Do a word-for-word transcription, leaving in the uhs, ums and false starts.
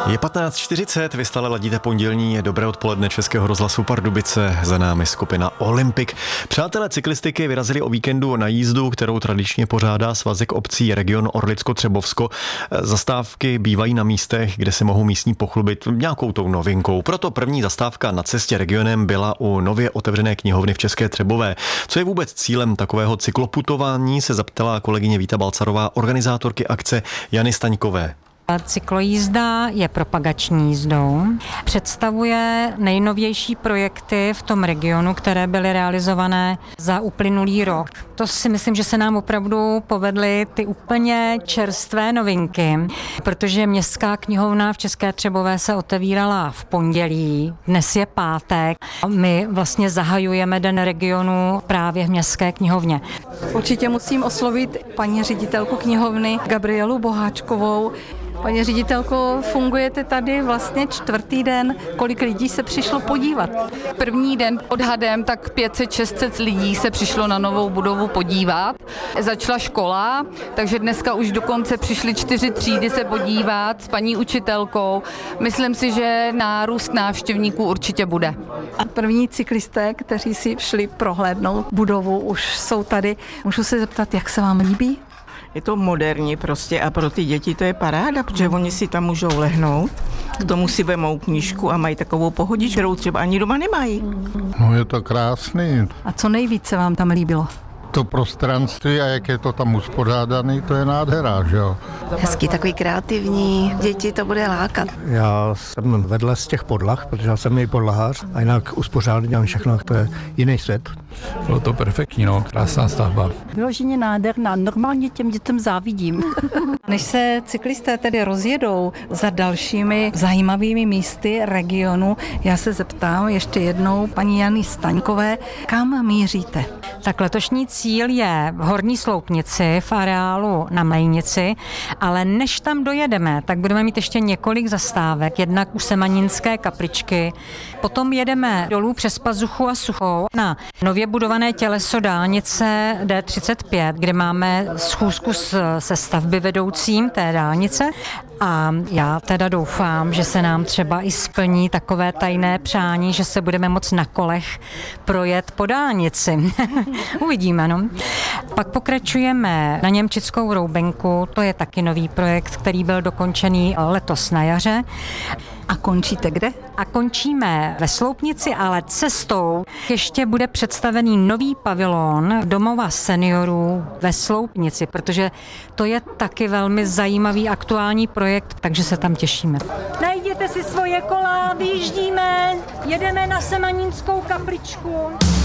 Je patnáct čtyřicet, vy stále ladíte pondělní dobré odpoledne Českého rozhlasu Pardubice, za námi skupina Olympik. Přátelé cyklistiky vyrazili o víkendu na jízdu, kterou tradičně pořádá Svazek obcí region Orlicko-Třebovsko. Zastávky bývají na místech, kde se mohou místní pochlubit nějakou tou novinkou. Proto první zastávka na cestě regionem byla u nově otevřené knihovny v České Třebové. Co je vůbec cílem takového cykloputování, se zeptala kolegyně Víta Balcarová, organizátorky akce Jany Staňkové. Cyklojízda je propagační jízdou. Představuje nejnovější projekty v tom regionu, které byly realizované za uplynulý rok. To si myslím, že se nám opravdu povedly ty úplně čerstvé novinky, protože Městská knihovna v České Třebové se otevírala v pondělí, dnes je pátek. My vlastně zahajujeme Den regionu právě v Městské knihovně. Určitě musím oslovit paní ředitelku knihovny Gabrielu Boháčkovou. Paní ředitelko, fungujete tady vlastně čtvrtý den. Kolik lidí se přišlo podívat? První den odhadem tak pět set šest set lidí se přišlo na novou budovu podívat. Začala škola, takže dneska už dokonce přišly čtyři třídy se podívat s paní učitelkou. Myslím si, že nárůst návštěvníků určitě bude. A první cyklisté, kteří si šli prohlédnout budovu, už jsou tady. Můžu se zeptat, jak se vám líbí? Je to moderní prostě a pro ty děti to je paráda, protože oni si tam můžou lehnout, k tomu si vemou knížku a mají takovou pohodičku, kterou třeba ani doma nemají. No je to krásný. A co nejvíce vám tam líbilo? To prostranství a jak je to tam uspořádaný, to je nádhera, že jo. Hezký, takový kreativní, děti to bude lákat. Já jsem vedle z těch podlah, protože já jsem i podlahář a jinak uspořádám dělám všechno, to je jiný svět. Bylo to perfektní, no, krásná stavba. Vyloženě nádherná, normálně těm dětem závidím. Než se cyklisté tedy rozjedou za dalšími zajímavými místy regionu, já se zeptám ještě jednou paní Jany Staňkové, kam míříte? Tak letošní cíl je v Horní Sloupnici v areálu na Mlejnici, ale než tam dojedeme, tak budeme mít ještě několik zastávek, jednak u Semaninské kapličky, potom jedeme dolů přes Pazuchu a Suchou na nově budované těleso dálnice D třicet pět, kde máme schůzku se stavby vedoucím té dálnice a já teda doufám, že se nám třeba i splní takové tajné přání, že se budeme moct na kolech projet po dálnici. Uvidíme, no. Pak pokračujeme na Němčickou Roubenku, to je taky nový projekt, který byl dokončený letos na jaře. A končíte kde? A končíme ve Sloupnici, ale cestou ještě bude představený nový pavilon domova seniorů ve Sloupnici, protože to je taky velmi zajímavý aktuální projekt, takže se tam těšíme. Najděte si svoje kola, vyjíždíme, jedeme na Semaninskou kapličku.